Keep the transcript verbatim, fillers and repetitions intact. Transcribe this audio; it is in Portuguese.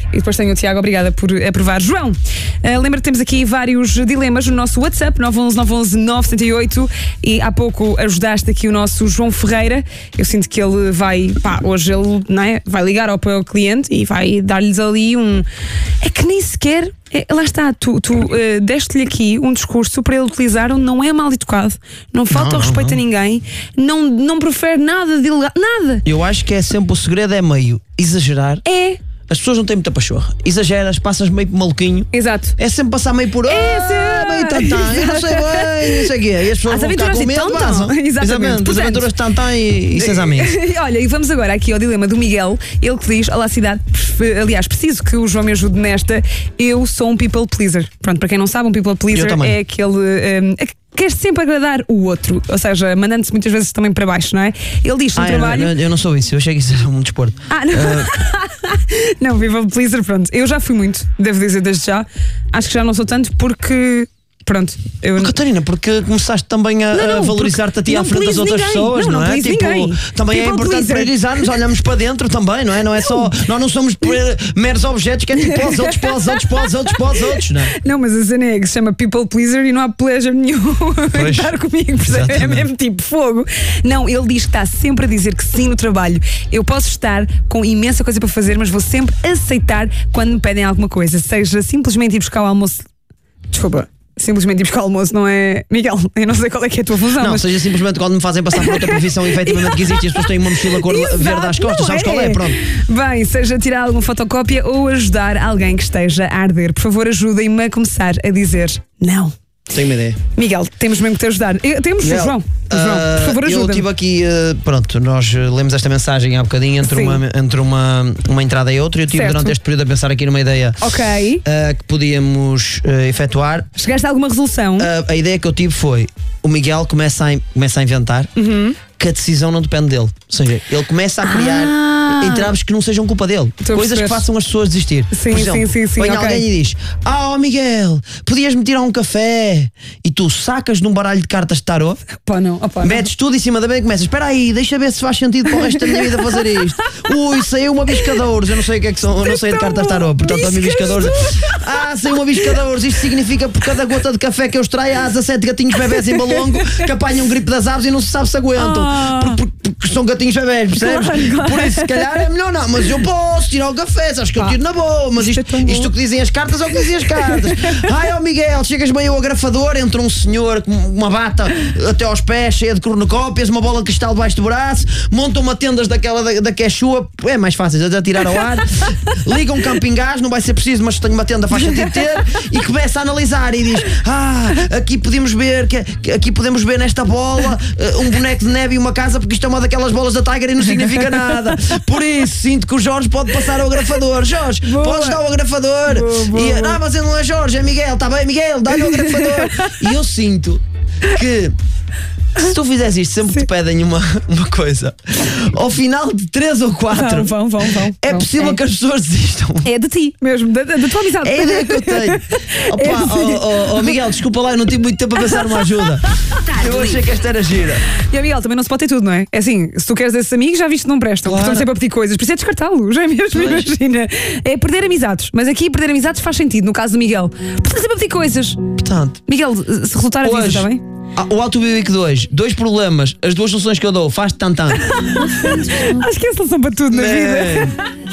E depois tenho o Tiago, obrigada por aprovar. João, uh, lembra que temos aqui vários dilemas no nosso WhatsApp, nove um um nove um um nove sete oito, e há pouco ajudaste aqui o nosso João Ferreira. Eu sinto que ele vai, pá, hoje ele, não é, vai ligar ao, ao cliente e vai dar-lhes ali um... É que nem sequer... É, lá está, tu, tu uh, deste-lhe aqui um discurso para ele utilizar onde não é mal educado, não falta não, o respeito não, não. a ninguém, não, não profere nada de ilegal, nada. Eu acho que é sempre o segredo, é meio exagerar. É. As pessoas não têm muita pachorra. Exageras, passas meio por maluquinho. Exato. É sempre passar meio por. É, Ah, meio tantã. Eu não sei bem, não sei o quê. E as pessoas As vão ficar aventuras com de medo, Tonton. vazam. Exatamente. Exatamente. As aventuras de tantã e, e seus amigos. Olha, e vamos agora aqui ao dilema do Miguel. Ele que diz: olá, cidade. Aliás, preciso que o João me ajude nesta. Eu sou um people pleaser. Pronto, para quem não sabe, um people pleaser é aquele. Um, quer sempre agradar o outro, ou seja, mandando-se muitas vezes também para baixo, não é? Ele diz no ah, trabalho. Eu, eu não sou isso, eu achei que isso era um desporto. Ah, não. Uh... não, people pleaser, pronto. Eu já fui muito, devo dizer desde já. Acho que já não sou tanto porque. Pronto, eu... oh, Catarina, porque começaste também a, não, não, a valorizar-te a ti à frente das outras ninguém. pessoas, não, não, não é? Tipo, ninguém. Também people é importante pleaser. priorizar-nos, olhamos para dentro também, não é? Não é só. Nós não somos meros objetos que é tipo para os outros, para os outros, para os outros, para os outros, não é? Não, mas a cena é que se chama people pleaser e não há pleasure nenhum em estar comigo, percebe? É mesmo tipo fogo. Não, ele diz que está sempre a dizer que sim no trabalho. Eu posso estar com imensa coisa para fazer, mas vou sempre aceitar quando me pedem alguma coisa, seja simplesmente ir buscar o almoço. Desculpa. Simplesmente ir buscar o almoço, não é? Miguel, eu não sei qual é que é a tua função. Não, mas... seja simplesmente quando me fazem passar por outra profissão efetivamente que existe e as pessoas têm uma mochila cor Exato, verde às costas, sabes é. qual é? Pronto. Bem, seja tirar alguma fotocópia ou ajudar alguém que esteja a arder. Por favor, ajudem-me a começar a dizer não. Tenho uma ideia. Miguel, temos mesmo que te ajudar. Eu, temos o João. O João, por favor, ajuda-me. Eu estive aqui, uh, pronto, nós lemos esta mensagem há bocadinho entre, uma, entre uma, uma entrada e outra. Eu estive durante este período a pensar aqui numa ideia Ok. uh, que podíamos uh, efetuar. Chegaste a alguma resolução? Uh, a ideia que eu tive foi: o Miguel começa a, começa a inventar uhum. que a decisão não depende dele. Ou seja, ele começa a criar ah. entraves que não sejam culpa dele. Estou coisas que façam as pessoas desistir. Sim, Por exemplo, sim, sim, sim, vem okay. alguém e diz: ah, oh Miguel, podias-me tirar um café? E tu sacas de um baralho de cartas de tarô, opa, não, opa, metes não. tudo em cima da mesa e começas: espera aí, deixa ver se faz sentido para o resto da minha vida fazer isto. Ui, saiu uma biscadores. Eu não sei o que é que são, eu não sei de cartas de tarô. Portanto, a minha biscadores. Ah, saiu uma biscadores. Isto significa por cada gota de café que eu extraio há dezassete gatinhos bebés em balongo que apanham um gripe das aves e não se sabe se aguentam. Ah. Porque, porque, porque são gatinhos bebés, percebes? Claro, claro. Por isso, se calhar é melhor não. Mas eu posso tirar o café, sabes que eu tiro na boa. Mas isto, isto, é isto que dizem as cartas é o que dizem as cartas. Ai, ó Miguel, chegas meio ao agrafador, entra um senhor com uma bata até aos pés, cheia de cornucópias, uma bola de cristal debaixo do braço, montam uma tendas daquela da, da Quechua, é mais fácil, já tirar ao ar, liga um camping gás, não vai ser preciso, mas tenho uma tenda, faz sentido ter, e começa a analisar e diz: ah, aqui podemos ver, que, que aqui podemos ver nesta bola uh, um boneco de neve e uma casa, porque isto é uma daquelas bolas da Tiger e não significa nada. Por isso, sinto que o Jorge pode passar ao agrafador. Jorge, boa. podes dar o agrafador? Boa, boa, e, boa. ah, mas ele não é Jorge, é Miguel, está bem, Miguel, dá-lhe o agrafador. E eu sinto que se tu fizeres isto sempre que te pedem uma, uma coisa, ao final de três ou quatro, vão, vão, vão, é vão. possível é. que as pessoas desistam. É de ti mesmo, da, da tua amizade. É a ideia que eu tenho. Opa, É oh, oh, oh, Miguel, desculpa lá, eu não tive muito tempo a pensar numa ajuda. Eu achei que esta era gira. E a Miguel, também não se pode ter tudo, não é? É assim, se tu queres esses amigos, já viste que não prestam. Claro. Portanto, sempre a pedir coisas. Por isso é descartá-los, é mesmo, Pois. imagina. É perder amizades. Mas aqui perder amizades faz sentido, no caso do Miguel. Porque sempre a pedir coisas. Portanto, Miguel, se resultar a vida, hoje, está bem? o Autobibic dois, dois problemas, as duas soluções que eu dou, faz-te tantão. Acho que é a solução para tudo na vida.